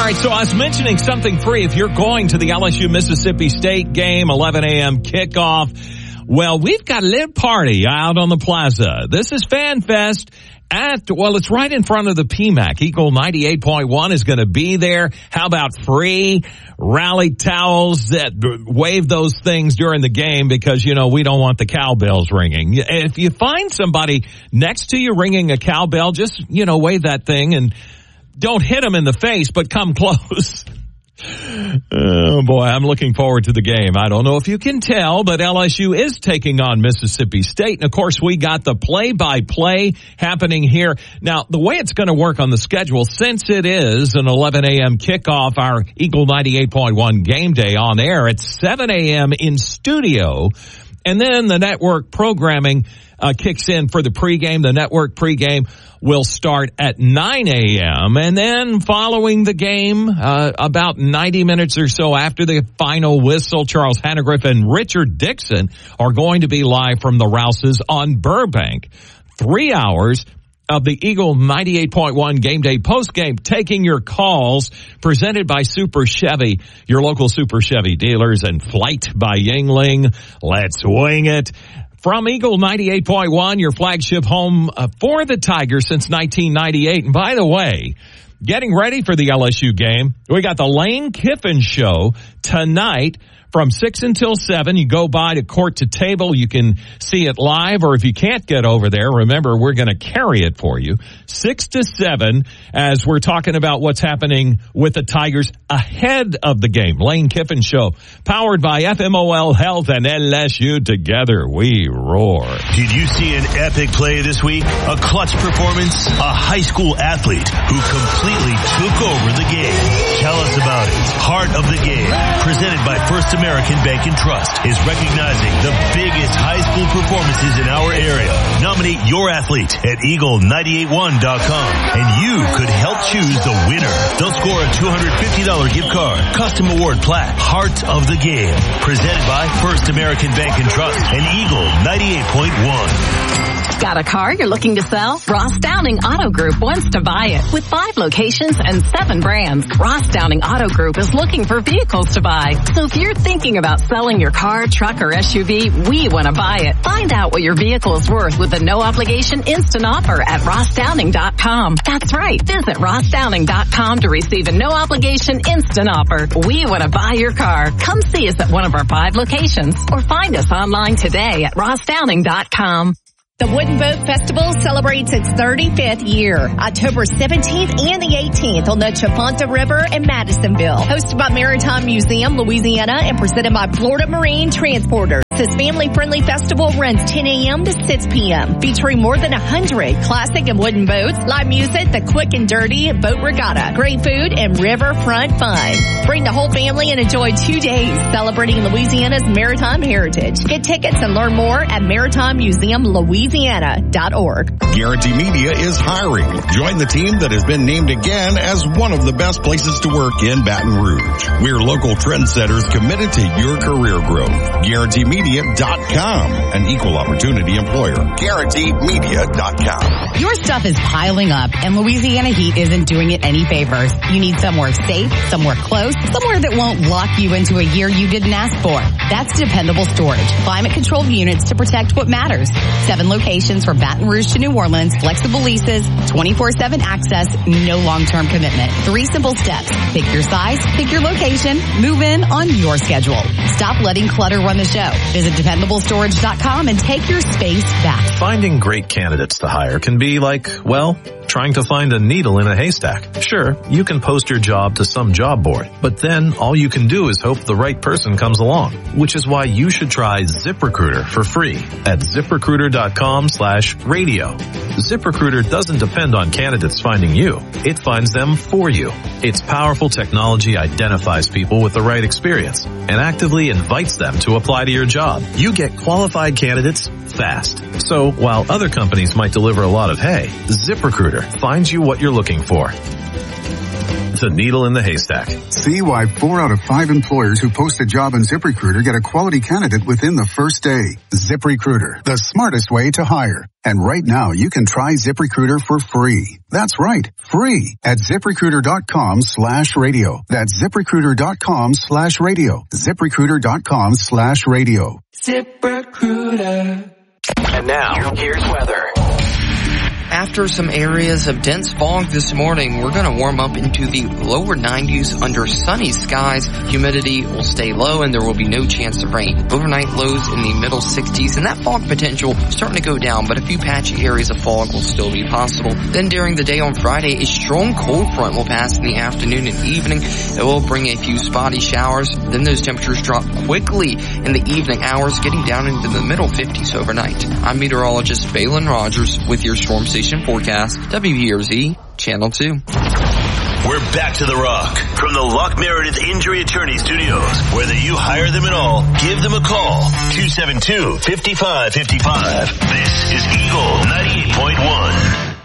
right, so I was mentioning something free. If you're going to the LSU-Mississippi State game, 11 a.m. kickoff, well, we've got a little party out on the plaza. This is Fan Fest it's right in front of the PMAC. Eagle 98.1 is going to be there. How about free rally towels that wave those things during the game because, we don't want the cowbells ringing. If you find somebody next to you ringing a cowbell, just, wave that thing and don't hit them in the face, but come close. Oh, boy, I'm looking forward to the game. I don't know if you can tell, but LSU is taking on Mississippi State. And, of course, we got the play-by-play happening here. Now, the way it's going to work on the schedule, since it is an 11 a.m. kickoff, our Eagle 98.1 game day on air at 7 a.m. in studio, and then the network programming kicks in for the pregame. The network pregame will start at 9 a.m. And then following the game, about 90 minutes or so after the final whistle, Charles Hannegriff and Richard Dixon are going to be live from the Rouses on Burbank. 3 hours of the Eagle 98.1 game day postgame, taking your calls, presented by Super Chevy, your local Super Chevy dealers, and Flight by Yingling. Let's wing it. From Eagle 98.1, your flagship home for the Tigers since 1998. And by the way, getting ready for the LSU game, we got the Lane Kiffin Show tonight from 6 until 7. You go by to Court to Table. You can see it live, or if you can't get over there, remember, we're going to carry it for you. 6 to 7, as we're talking about what's happening with the Tigers ahead of the game. Lane Kiffin Show, powered by FMOL Health and LSU. Together we roar. Did you see an epic play this week? A clutch performance? A high school athlete who completely took over the game. Tell us about it. Heart of the Game, presented by First American Bank and Trust, is recognizing the biggest high school performances in our area. Nominate your athlete at Eagle981.com and you could help choose the winner. They'll score a $250 gift card, custom award plaque. Heart of the Game, presented by First American Bank and Trust and Eagle 98.1. Got a car you're looking to sell? Ross Downing Auto Group wants to buy it. With 5 locations and 7 brands, Ross Downing Auto Group is looking for vehicles to buy. So if you're thinking about selling your car, truck, or SUV, we want to buy it. Find out what your vehicle is worth with a no-obligation instant offer at rossdowning.com. That's right. Visit rossdowning.com to receive a no-obligation instant offer. We want to buy your car. Come see us at one of our 5 locations or find us online today at rossdowning.com. The Wooden Boat Festival celebrates its 35th year, October 17th and the 18th on the Chafonta River in Madisonville. Hosted by Maritime Museum, Louisiana, and presented by Florida Marine Transporters. This family-friendly festival runs 10 a.m. to 6 p.m., featuring more than 100 classic and wooden boats, live music, the quick and dirty boat regatta, great food, and riverfront fun. Bring the whole family and enjoy 2 days celebrating Louisiana's maritime heritage. Get tickets and learn more at maritimemuseumlouisiana.org. Guarantee Media is hiring. Join the team that has been named again as one of the best places to work in Baton Rouge. We're local trendsetters committed to your career growth. GuaranteeMedia.com, an equal opportunity employer. GuaranteeMedia.com. Your stuff is piling up, and Louisiana Heat isn't doing it any favors. You need somewhere safe, somewhere close, somewhere that won't lock you into a year you didn't ask for. That's Dependable Storage. Climate-controlled units to protect what matters. 7 locations from Baton Rouge to New Orleans, flexible leases, 24/7 access, no long-term commitment. 3 simple steps. Pick your size, pick your location, move in on your schedule. Stop letting clutter run the show. Visit DependableStorage.com and take your space back. Finding great candidates to hire can be like, trying to find a needle in a haystack. Sure, you can post your job to some job board, but then all you can do is hope the right person comes along, which is why you should try ZipRecruiter for free at ZipRecruiter.com/radio. ZipRecruiter doesn't depend on candidates finding you. It finds them for you. Its powerful technology identifies people with the right experience and actively invites them to apply to your job. You get qualified candidates fast. So while other companies might deliver a lot of hay, ZipRecruiter finds you what you're looking for. It's a needle in the haystack. See why 4 out of 5 employers who post a job on ZipRecruiter get a quality candidate within the first day. ZipRecruiter, the smartest way to hire. And right now, you can try ZipRecruiter for free. That's right, free at ZipRecruiter.com/radio. That's ZipRecruiter.com/radio. ZipRecruiter.com/radio. ZipRecruiter. And now, here's weather. After some areas of dense fog this morning, we're going to warm up into the lower 90s under sunny skies. Humidity will stay low and there will be no chance of rain. Overnight lows in the middle 60s, and that fog potential starting to go down, but a few patchy areas of fog will still be possible. Then during the day on Friday, a strong cold front will pass in the afternoon and evening. It will bring a few spotty showers. Then those temperatures drop quickly in the evening hours, getting down into the middle 50s overnight. I'm meteorologist Balin Rogers with your Storm Station forecast, WERZ, Channel 2. We're back to the Rock from the Locke Meredith Injury Attorney Studios. Whether you hire them at all, give them a call. 272-5555. This is Eagle 98.1.